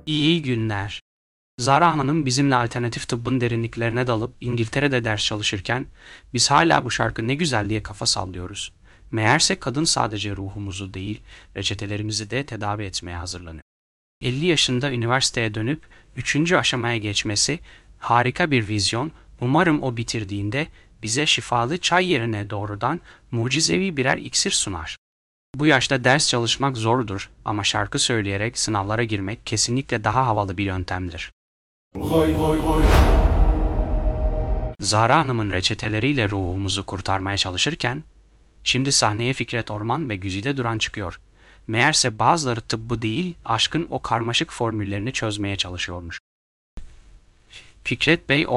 İyi günler. Zara Hanım bizimle alternatif tıbbın derinliklerine dalıp İngiltere'de ders çalışırken biz hala bu şarkı ne güzel diye kafa sallıyoruz. Meğerse kadın sadece ruhumuzu değil, reçetelerimizi de tedavi etmeye hazırlanıyor. 50 yaşında üniversiteye dönüp 3. aşamaya geçmesi harika bir vizyon. Umarım o bitirdiğinde bize şifalı çay yerine doğrudan mucizevi birer iksir sunar. Bu yaşta ders çalışmak zordur ama şarkı söyleyerek sınavlara girmek kesinlikle daha havalı bir yöntemdir. Hoy hoy hoy. Zahra Hanım'ın reçeteleriyle ruhumuzu kurtarmaya çalışırken, şimdi sahneye Fikret Orman ve Güzide Duran çıkıyor. Meğerse bazıları tıbbı değil, aşkın o karmaşık formüllerini çözmeye çalışıyormuş. Fikret Bey